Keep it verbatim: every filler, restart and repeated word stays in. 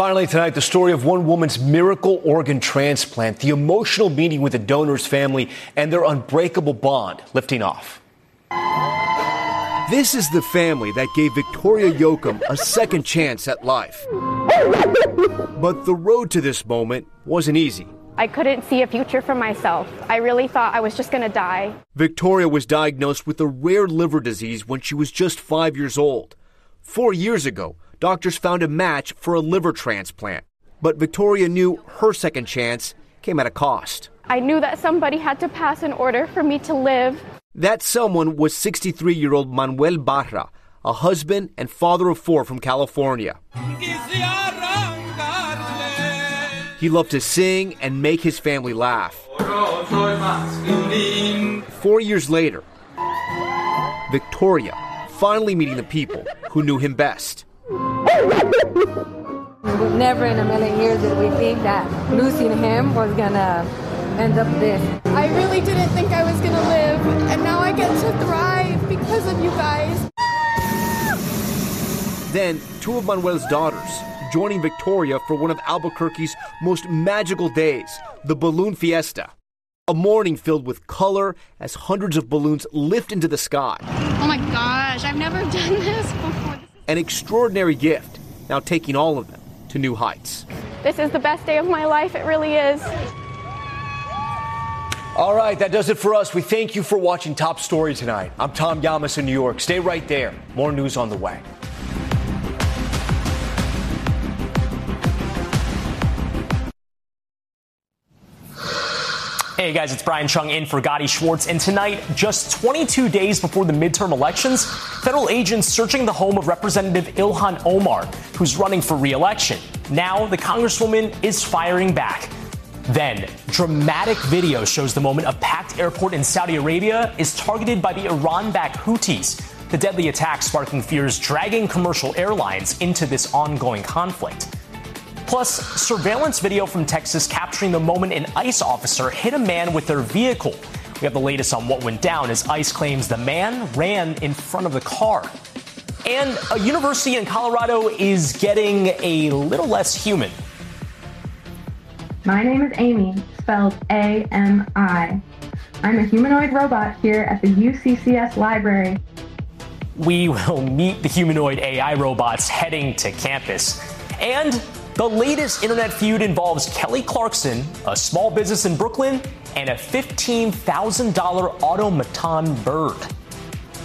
Finally tonight, the story of one woman's miracle organ transplant, the emotional meeting with the donor's family, and their unbreakable bond lifting off. This is the family that gave Victoria Yoakum a second chance at life. But the road to this moment wasn't easy. I couldn't see a future for myself. I really thought I was just going to die. Victoria was diagnosed with a rare liver disease when she was just five years old. Four years ago, doctors found a match for a liver transplant. But Victoria knew her second chance came at a cost. I knew that somebody had to pass an order for me to live. That someone was sixty-three-year-old Manuel Barra, a husband and father of four from California. He loved to sing and make his family laugh. Four years later, Victoria finally meeting the people who knew him best. Never in a million years did we think that losing him was gonna end up this. I really didn't think I was going to live, and now I get to thrive because of you guys. Then, two of Manuel's daughters joining Victoria for one of Albuquerque's most magical days, the Balloon Fiesta. A morning filled with color as hundreds of balloons lift into the sky. Oh my gosh, I've never done this before. An extraordinary gift, now taking all of them to new heights. This is the best day of my life, it really is. All right, that does it for us. We thank you for watching Top Story tonight. I'm Tom Llamas in New York. Stay right there. More news on the way. Hey guys, it's Brian Chung in for Gadi Schwartz, and tonight, just twenty-two days before the midterm elections, federal agents searching the home of Representative Ilhan Omar, who's running for re-election. Now, the congresswoman is firing back. Then, dramatic video shows the moment a packed airport in Saudi Arabia is targeted by the Iran-backed Houthis. The deadly attack sparking fears dragging commercial airlines into this ongoing conflict. Plus, surveillance video from Texas capturing the moment an ICE officer hit a man with their vehicle. We have the latest on what went down as ICE claims the man ran in front of the car. And a university in Colorado is getting a little less human. My name is Amy, spelled A M I. I'm a humanoid robot here at the U C C S library. We will meet the humanoid A I robots heading to campus. And the latest internet feud involves Kelly Clarkson, a small business in Brooklyn, and a fifteen thousand dollars automaton bird.